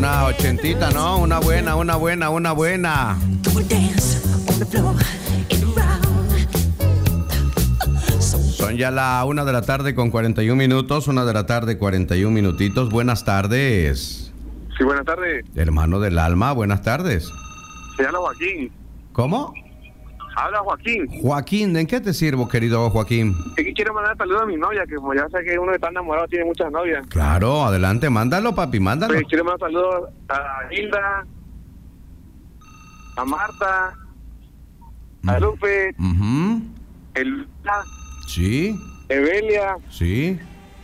Una ochentita, ¿no? Una buena. Son ya la 1 de la tarde con 41 minutos, 1 de la tarde 41 minutitos. Buenas tardes. Sí, buenas tardes. Hermano del alma, buenas tardes. Se llama Joaquín. ¿Cómo? Habla Joaquín. Joaquín, ¿en qué te sirvo, querido Joaquín? Es que quiero mandar saludos a mi novia, que como ya sé que uno está enamorado tiene muchas novias. Claro, adelante, mándalo, papi, mándalo. Pues quiero mandar saludos a Hilda, a Marta, a Lupe, Elvira, Sí, Evelia sí.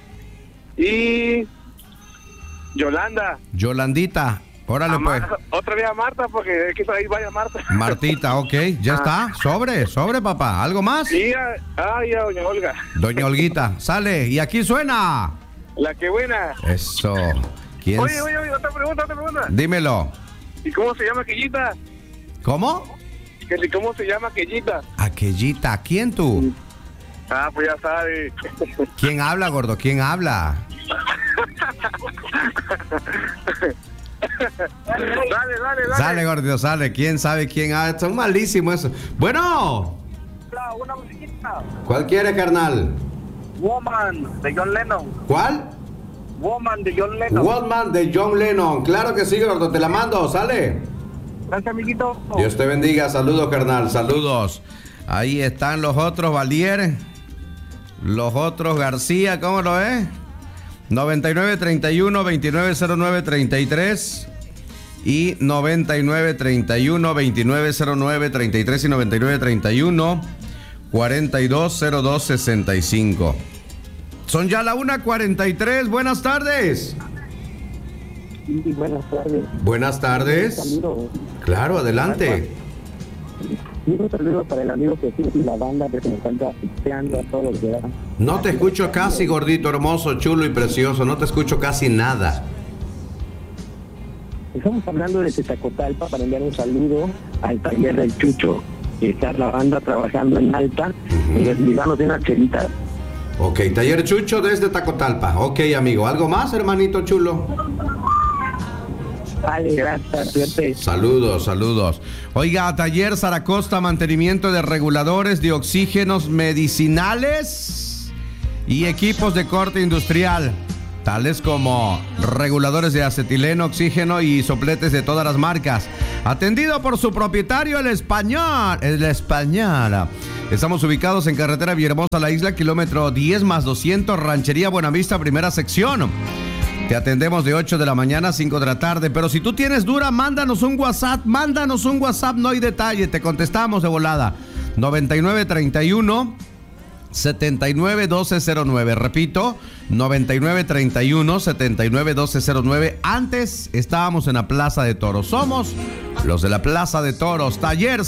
y Yolanda. Yolandita, órale pues. Otra vez a Marta, porque es que ahí vaya Marta. Martita, ok, ya está. Sobre, papá. ¿Algo más? Y a doña Olga. Doña Olguita, sale. Y aquí suena. La que buena. Eso. ¿Quién? Oye, otra pregunta. Dímelo. ¿Y cómo se llama aquellita? ¿Cómo? ¿Cómo se llama aquellita? Aquellita. ¿Quién tú? Ah, pues ya sabe. ¿Quién habla, gordo? ¿Quién habla? Dale. Sale, gordito, sale. ¿Quién sabe quién habla? Son malísimos eso. Bueno. Una musiquita. ¿Cuál quiere, carnal? Woman, de John Lennon. ¿Cuál? Woman, de John Lennon. Woman de John Lennon. Claro que sí, gordo. Te la mando. Sale. Gracias, amiguito. Dios te bendiga. Saludos, carnal. Saludos. Ahí están los otros Valier. Los otros García. ¿Cómo lo es? 9931-2909-33 y 9931-2909-33 y 9931-420265. Son ya la 1:43. Buenas tardes. Sí, buenas tardes. Buenas tardes. Saludos. Claro, adelante. Un saludo para el amigo Jesús y la banda que se encuentra asfixiando a todos los días. No te escucho casi, gordito, hermoso, chulo y precioso. No te escucho casi nada. Estamos hablando de Tetacotalpa para enviar un saludo al taller del Chucho, que está la banda trabajando en alta y desligamos de una chelita. Ok, taller Chucho desde Tacotalpa. Ok, amigo. ¿Algo más, hermanito chulo? Vale, gracias, suerte. Saludos. Oiga, taller Zaracosta, mantenimiento de reguladores de oxígenos medicinales y equipos de corte industrial, tales como reguladores de acetileno, oxígeno y sopletes de todas las marcas. Atendido por su propietario, el español. Estamos ubicados en carretera Villahermosa, La Isla, kilómetro 10+200, Ranchería Buenavista, primera sección. Te atendemos de 8 de la mañana a 5 de la tarde, pero si tú tienes duda, mándanos un WhatsApp, no hay detalle, te contestamos de volada. 9931-791209, repito, 9931-791209. Antes estábamos en la Plaza de Toros, somos los de la Plaza de Toros, taller